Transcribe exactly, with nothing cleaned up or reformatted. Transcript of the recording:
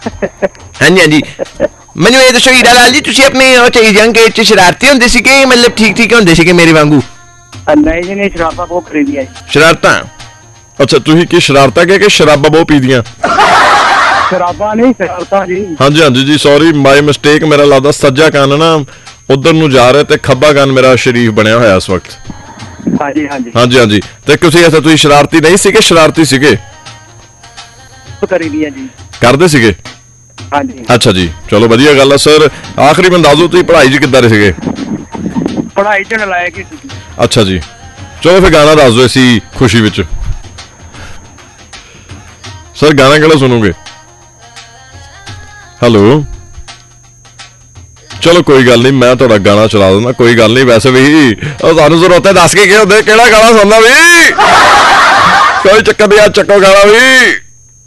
ਹਾਂਜੀ ਹਾਂਜੀ ਮੈਨੂੰ ਇਹ ਦੱਸੋ ਹੀਰਾ ਲਾਲ ਜੀ ਤੁਸੀਂ ਆਪਣੇ ਉਹ ਚ ਯੰਗ ਏਜ ਚ ਸ਼ਰਾਰਤੀ ਹੁੰਦੇ ਸੀਗੇ ਮਤਲਬ ਠੀਕ ਠੀਕ ਹੁੰਦੇ ਸੀਗੇ ਮੇਰੇ ਵਾਂਗੂ ਨਹੀਂ ਜੀ ਨਹੀਂ ਸ਼ਰਾਬਾਂ ਬਹੁਤ ਖਰੀਦੀਆਂ ਸ਼ਰਾਰਤਾਂ ਅੱਛਾ ਤੁਸੀਂ ਕੀ ਸ਼ਰਾਰਤਾਂ ਕਹਿ ਕੇ ਸ਼ਰਾਬਾਂ ਬਹੁਤ ਪੀਦੀਆਂ ਸ਼ਰਾਬਾਂ ਨਹੀਂ ਸ਼ਰਾਰਤਾਂ ਜੀ ਹਾਂਜੀ ਹਾਂਜੀ ਜੀ ਸੌਰੀ ਮਾਈ ਮਿਸਟੇਕ ਮੇਰਾ ਲੱਗਦਾ ਸੱਜਾ ਕੰਨ ਨਾ ਉਧਰ ਨੂੰ ਜਾ ਰਿਹਾ ਤੇ ਖੱਬਾ ਕੰਨ ਮੇਰਾ ਸ਼ਰੀਫ ਬਣਿਆ ਹੋਇਆ ਇਸ ਵਕਤ ਹਾਂਜੀ ਹਾਂਜੀ ਹਾਂਜੀ ਹਾਂਜੀ ਤੇ ਤੁਸੀਂ ਐਸਾ ਤੁਸੀਂ ਸ਼ਰਾਰਤੀ ਨਹੀਂ ਸੀਗੇ ਸ਼ਰਾਰਤੀ ਸੀਗੇ ਕਰੀਦੀਆਂ ਜੀ ਕਰਦੇ ਸੀਗੇ ਹਾਂਜੀ ਅੱਛਾ ਜੀ ਚਲੋ ਵਧੀਆ ਗੱਲ ਆ ਸਰ ਆਖਰੀ ਮੈਨੂੰ ਦੱਸ ਦਿਓ ਤੁਸੀਂ ਪੜ੍ਹਾਈ 'ਚ ਕਿੱਦਾਂ ਦੇ ਸੀਗੇ ਪੜ੍ਹਾਈ 'ਚ ਨਲਾਇਕ ਹੀ ਸੀ ਅੱਛਾ ਜੀ ਚਲੋ ਫਿਰ ਗਾਣਾ ਦੱਸ ਦਿਓ ਅਸੀਂ ਖੁਸ਼ੀ ਵਿੱਚ ਸਰ ਗਾਣਾ ਕਿਹੜਾ ਸੁਣੋਗੇ ਹੈਲੋ ਚਲੋ ਕੋਈ ਗੱਲ ਨਹੀਂ ਮੈਂ ਤੁਹਾਡਾ ਗਾਣਾ ਚਲਾ ਦਿੰਦਾ ਕੋਈ ਗੱਲ ਨਹੀਂ ਵੈਸੇ ਵੀ ਉਹ ਸਾਨੂੰ ਜ਼ਰੂਰਤ ਦੱਸ ਕੇ ਗਏ ਹੁੰਦੇ ਕਿਹੜਾ ਗਾਣਾ ਸੁਣਨਾ ਵੀ ਕੋਈ ਚੱਕਰ ਨਹੀਂ ਆ ਚੱਕੋ ਗਾਣਾ ਵੀ